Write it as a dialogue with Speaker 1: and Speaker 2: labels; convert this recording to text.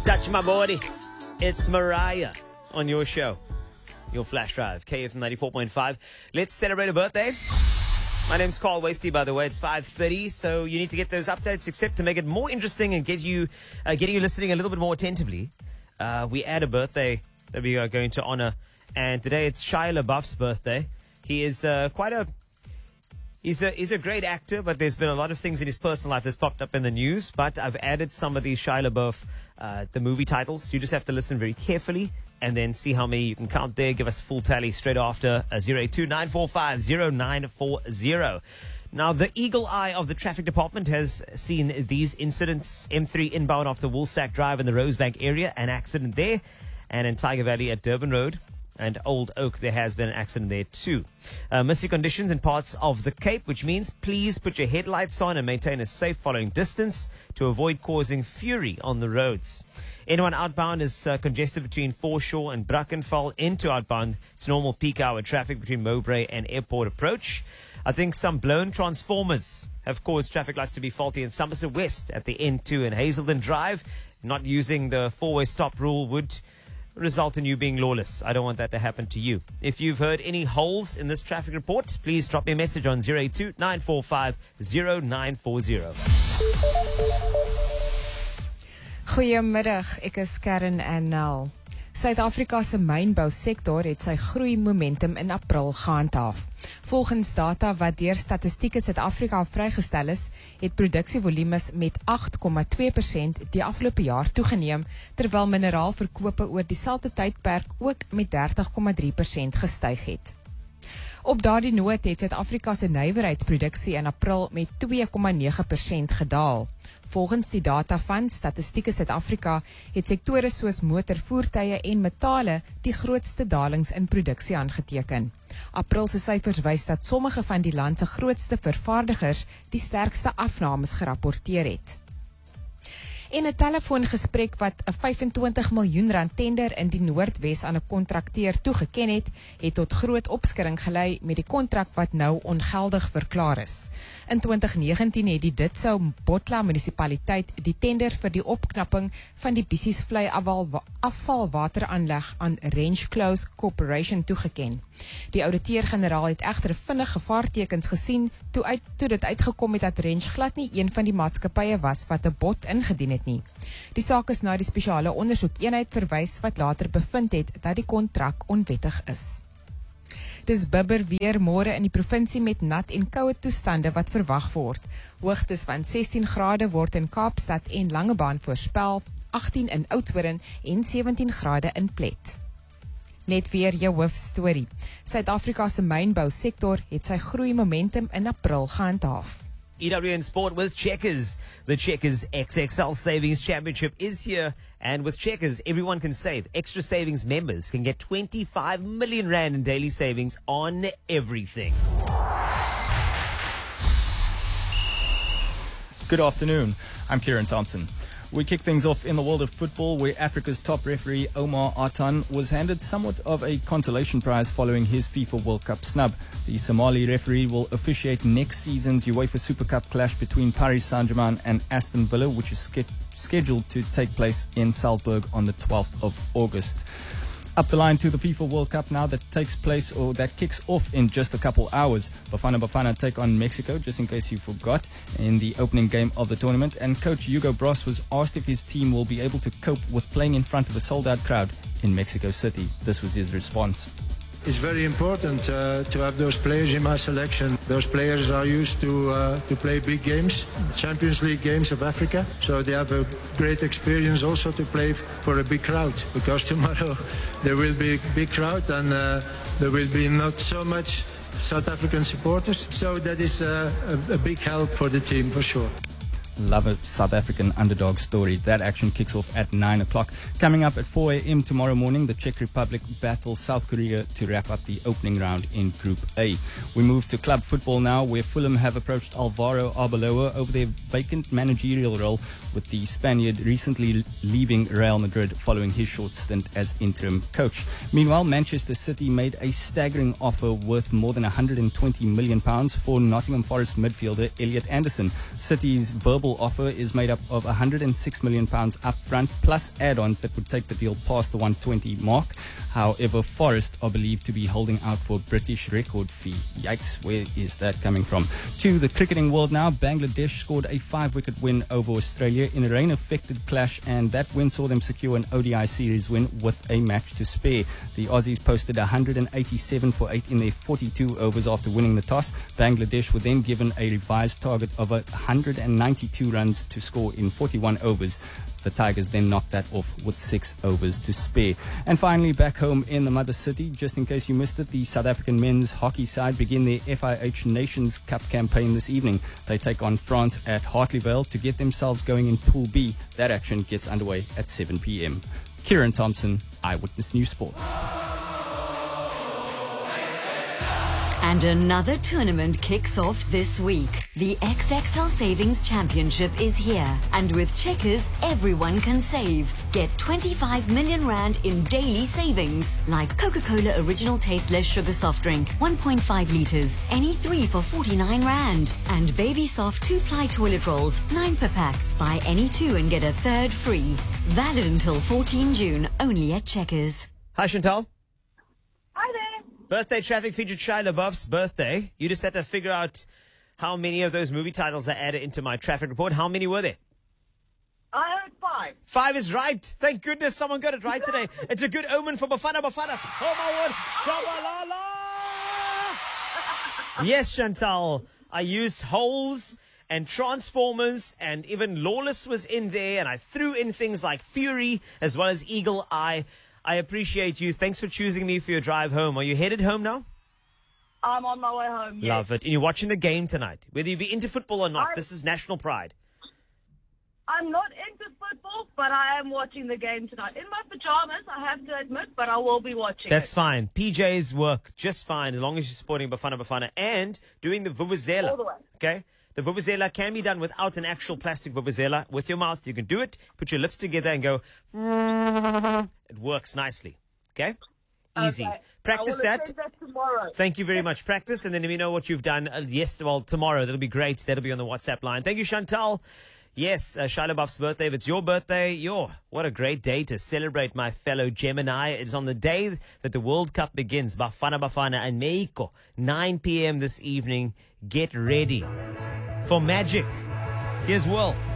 Speaker 1: Touch my body. It's Mariah on your show, your flash drive, KFM 94.5. Let's celebrate a birthday. My name's Carl Wasty, by the way. It's 5:30, so you need to get those updates, except to make it more interesting and getting you listening a little bit more attentively. We add a birthday that we are going to honor, and today it's Shia LaBeouf's birthday. He is He's a great actor, but there's been a lot of things in his personal life that's popped up in the news. But I've added some of these Shia LaBeouf, the movie titles. You just have to listen very carefully and then see how many you can count there. Give us a full tally straight after 082-945-0940. Now, the eagle eye of the traffic department has seen these incidents. M3 inbound after Woolsack Drive in the Rosebank area, an accident there. And in Tiger Valley at Durban Road and Old Oak, there has been an accident there too. Misty conditions in parts of the Cape, which means please put your headlights on and maintain a safe following distance to avoid causing fury on the roads. Anyone outbound is congested between Foreshore and Brackenfell into outbound. It's normal peak hour traffic between Mowbray and Airport Approach. I think some blown transformers have caused traffic lights to be faulty in Somerset West at the N2 and Hazelden Drive. Not using the four-way stop rule would result in you being lawless. I don't want that to happen to you. If you've heard any holes in this traffic report, please drop me a message on 082-945-0940.
Speaker 2: Goeiemiddag, ek is Karen Annel. Suid-Afrika se mynbousektor het sy groeimomentum in April gehandhaaf. Volgens data wat deur Statistieke Suid-Afrika vrygestel is, het produksievolumes met 8,2% die afgelope jaar toegeneem, terwyl mineraalverkope oor dieselfde tydperk ook met 30,3% gestyg het. Op daardie noot het Suid-Afrika se nywerheidsproduksie in April met 2,9% gedaal. Volgens die data van Statistieke Suid-Afrika het sektore soos motorvoertuie en metale die grootste dalings in produksie aangeteken. April se syfers wys dat sommige van die land se grootste vervaardigers die sterkste afnames gerapporteer het. En 'n telefoongesprek wat 'n 25 miljoen rand tender in die Noordwes aan 'n kontrakteur toegeken het tot groot opskudding gelei met die kontrak wat nou ongeldig verklaar is. In 2019 het die Ditso Botla munisipaliteit die tender vir die opknapping van die Bissiesvlei afvalwateraanleg aan Range Close Corporation toegeken. Die ouditeur-generaal het egter vinnige gevaartekens gesien toe dit uitgekom het dat Range glad nie een van die maatskappye was wat 'n bod ingedien het nie. Die saak is na die spesiale ondersoekeenheid verwys wat later bevind het dat die kontrak onwettig is. Dis bibber weer môre in die provinsie met nat en koue toestande wat verwag word. Hoogtes van 16 grade word in Kaapstad en Langebaan voorspel, 18 in Oudtshoorn en 17 grade in Plet. Net weer jou hoofstorie. Suid-Afrika se mynbousektor het sy groeimomentum in April gehandhaaf.
Speaker 1: EWN Sport with Checkers. The Checkers XXL Savings Championship is here. And with Checkers, everyone can save. Extra Savings members can get 25 million rand in daily savings on everything.
Speaker 3: Good afternoon. I'm Kieran Thompson. We kick things off in the world of football, where Africa's top referee Omar Atan was handed somewhat of a consolation prize following his FIFA World Cup snub. The Somali referee will officiate next season's UEFA Super Cup clash between Paris Saint-Germain and Aston Villa, which is scheduled to take place in Salzburg on the 12th of August. Up the line to the FIFA World Cup now that kicks off in just a couple hours. Bafana take on Mexico, just in case you forgot, in the opening game of the tournament. And coach Hugo Bross was asked if his team will be able to cope with playing in front of a sold-out crowd in Mexico City. This was his response.
Speaker 4: It's very important to have those players in my selection. Those players are used to play big games, Champions League games of Africa. So they have a great experience also to play for a big crowd. Because tomorrow there will be a big crowd and there will be not so much South African supporters. So that is a big help for the team for sure.
Speaker 3: Love a South African underdog story. That action kicks off at 9 o'clock. Coming up at 4 a.m. tomorrow morning, the Czech Republic battles South Korea to wrap up the opening round in Group A. We move to club football now, where Fulham have approached Alvaro Arbeloa over their vacant managerial role, with the Spaniard recently leaving Real Madrid following his short stint as interim coach. Meanwhile, Manchester City made a staggering offer worth more than £120 million for Nottingham Forest midfielder Elliot Anderson. City's verbal global offer is made up of £106 million upfront plus add-ons that would take the deal past the 120 mark. However, Forest are believed to be holding out for a British record fee. Yikes, where is that coming from? To the cricketing world now, Bangladesh scored a 5-wicket win over Australia in a rain-affected clash, and that win saw them secure an ODI series win with a match to spare. The Aussies posted 187 for 8 in their 42 overs after winning the toss. Bangladesh were then given a revised target of 192 runs to score in 41 overs. The Tigers then knocked that off with 6 overs to spare. And finally, back home in the mother city, just in case you missed it, the South African men's hockey side begin their FIH Nations Cup campaign this evening. They take on France at Hartleyvale to get themselves going in Pool B. That action gets underway at 7 p.m. Kieran Thompson, Eyewitness News Sport.
Speaker 5: And another tournament kicks off this week. The XXL Savings Championship is here. And with Checkers, everyone can save. Get 25 million rand in daily savings. Like Coca-Cola Original Tasteless Sugar Soft Drink, 1.5 litres. Any 3 for 49 rand. And Baby Soft 2-ply toilet rolls, 9 per pack. Buy any 2 and get a third free. Valid until 14 June, only at Checkers.
Speaker 1: Hi, Chantal.
Speaker 6: Hi there.
Speaker 1: Birthday traffic featured Shia LaBeouf's birthday. You just had to figure out how many of those movie titles are added into my traffic report. How many were there?
Speaker 6: I heard 5.
Speaker 1: 5 is right. Thank goodness someone got it right today. It's a good omen for Bafana Bafana. Oh my word. Shabalala. Yes, Chantal. I used holes and transformers, and even Lawless was in there, and I threw in things like Fury as well as Eagle Eye. I appreciate you. Thanks for choosing me for your drive home. Are you headed home now?
Speaker 6: I'm on my way home. Yes.
Speaker 1: Love it. And you're watching the game tonight. Whether you be into football or not, this is national pride.
Speaker 6: I'm not into football, but I am watching the game tonight. In my pajamas, I have to admit, but I will be watching
Speaker 1: That's
Speaker 6: it.
Speaker 1: fine. PJs work just fine as long as you're supporting Bafana Bafana and doing the vuvuzela.
Speaker 6: All the way.
Speaker 1: Okay? The vuvuzela can be done without an actual plastic vuvuzela. With your mouth, you can do it. Put your lips together and go. It works nicely. Okay? Easy.
Speaker 6: Okay.
Speaker 1: Practice
Speaker 6: I will
Speaker 1: that.
Speaker 6: attend that tomorrow.
Speaker 1: Thank you very much. Practice, and then let me know what you've done. Tomorrow. That'll be great. That'll be on the WhatsApp line. Thank you, Chantal. Yes, Shia LaBeouf's birthday. If it's your birthday, what a great day to celebrate, my fellow Gemini. It's on the day that the World Cup begins. Bafana Bafana and Mexico, 9 p.m. this evening. Get ready for magic. Here's Will.